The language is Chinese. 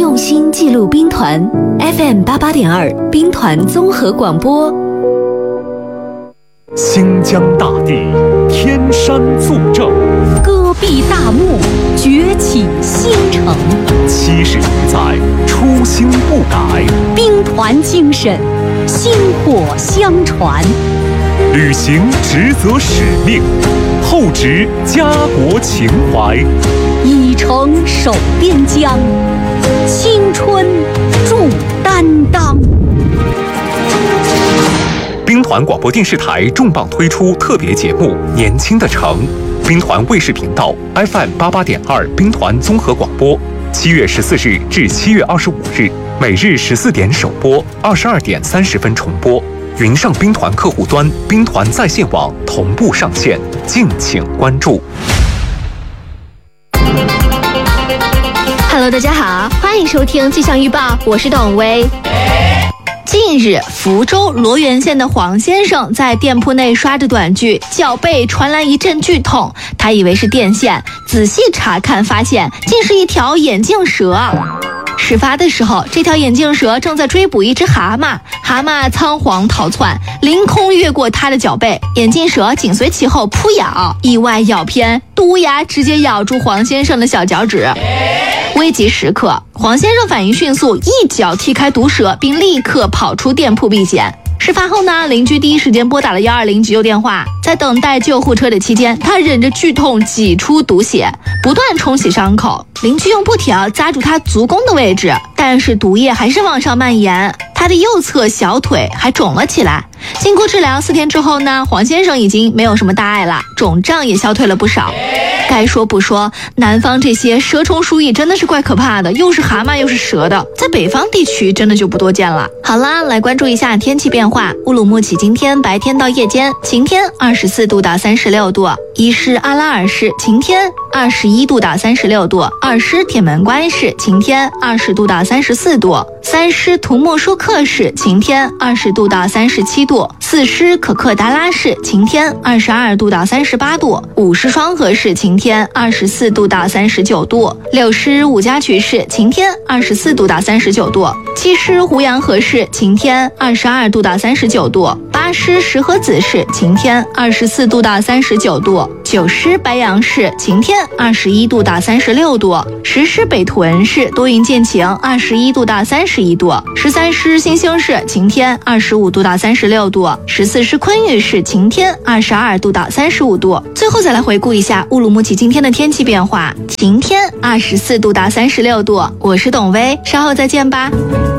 用心记录兵团 FM88.2 兵团综合广播。 新疆大地，天山作证， 戈壁大漠，崛起新城。 70年载，初心不改， 兵团精神，薪火相传。 履行职责使命，厚植家国情怀， 以诚守边疆，青春铸担当。 兵团广播电视台重磅推出特别节目《年轻的城》，兵团卫视频道 FM88.2 兵团综合广播，7月14日至7月25日，每日14点首播，22点30分重播。云上兵团客户端、兵团在线网同步上线，敬请关注。 Hello， 大家好，欢迎收听气象预报，我是董薇。近日，福州罗源县的黄先生在店铺内刷着短剧，脚背传来一阵剧痛，他以为是电线，仔细查看发现竟是一条眼镜蛇。事发的时候，这条眼镜蛇正在追捕一只蛤蟆，蛤蟆仓皇逃窜，凌空越过它的脚背，眼镜蛇紧随其后扑咬，意外咬偏，毒牙直接咬住黄先生的小脚趾。危急时刻，黄先生反应迅速，一脚踢开毒蛇，并立刻跑出店铺避险。事发后呢，邻居第一时间拨打了120急救电话。在等待救护车的期间，他忍着剧痛挤出毒血，不断冲洗伤口。邻居用布条扎住他足弓的位置，但是毒液还是往上蔓延，他的右侧小腿还肿了起来。经过治疗4天之后呢，黄先生已经没有什么大碍了，肿胀也消退了不少。该说不说，南方这些蛇虫鼠蚁真的是怪可怕的，又是蛤蟆又是蛇的，在北方地区真的就不多见了。好啦，来关注一下天气变化。乌鲁木齐今天白天到夜间晴天，24度到36度；伊势阿拉尔市晴天，21度到36度；二师铁门关市晴天，20度到34度；三师图木舒克市晴天，20度到37度；四师可克达拉市晴天，22度到38度；五师双河市晴天，24度到39度；六师五家渠市晴天，24度到39度；七师胡杨河市晴天，22度到39度；八师石河子市晴天，24度到39度；九师白杨市晴天，21度到36度；十师北屯市多云见晴，21度到31度；十三师新兴市晴天，25度到36度；十四师昆玉市晴天，22度到35度。最后再来回顾一下乌鲁木齐今天的天气变化：晴天，24度到36度。我是董薇，稍后再见吧。